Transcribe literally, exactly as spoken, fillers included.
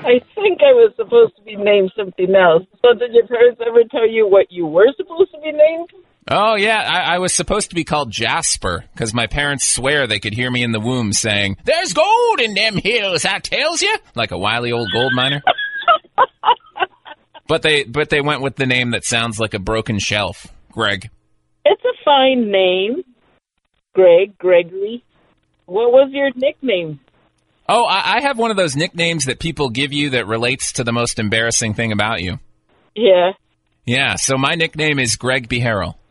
I think I was supposed to be named something else. So did your parents ever tell you what you were supposed to be named? Oh, yeah, I, I was supposed to be called Jasper, because my parents swear they could hear me in the womb saying, "There's gold in them hills, I tells you," like a wily old gold miner. But they but they went with the name that sounds like a broken shelf, Greg. It's a fine name, Greg, Gregory. What was your nickname? Oh, I, I have one of those nicknames that people give you that relates to the most embarrassing thing about you. Yeah. Yeah, so my nickname is Greg Beharrell.